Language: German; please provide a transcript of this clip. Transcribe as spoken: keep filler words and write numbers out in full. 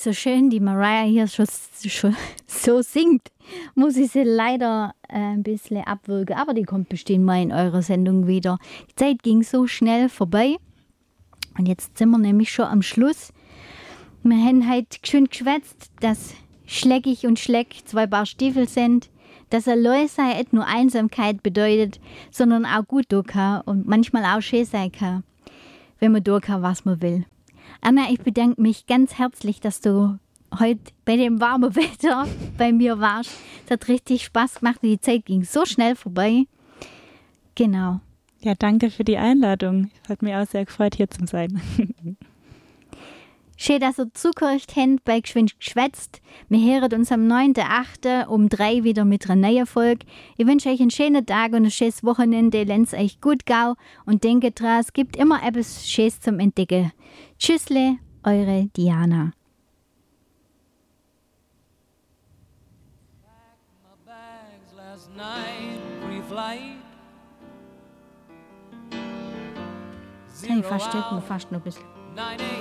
so schön die Mariah hier schon, schon so singt, muss ich sie leider äh, ein bisschen abwürgen. Aber die kommt bestimmt mal in eurer Sendung wieder. Die Zeit ging so schnell vorbei. Und jetzt sind wir nämlich schon am Schluss. Wir haben heute schön geschwätzt, dass Schleckig und Schleck zwei Paar Stiefel sind, dass allein sei nicht nur Einsamkeit bedeutet, sondern auch gut tun kann und manchmal auch schön sein kann, wenn man tun kann, was man will. Anna, ich bedanke mich ganz herzlich, dass du heute bei dem warmen Wetter bei mir warst. Es hat richtig Spaß gemacht und die Zeit ging so schnell vorbei. Genau. Ja, danke für die Einladung. Es hat mich auch sehr gefreut, hier zu sein. Schön, dass ihr zugehört habt bei Geschwind geschwätzt. Wir hören uns am neunten achten um drei wieder mit einer neuen Folge. Ich wünsche euch einen schönen Tag und ein schönes Wochenende. Lasst euch gut gehen und denkt dran, es gibt immer etwas Schönes zum Entdecken. Tschüssle, eure Diana. Ich verstehe mich fast noch ein bisschen.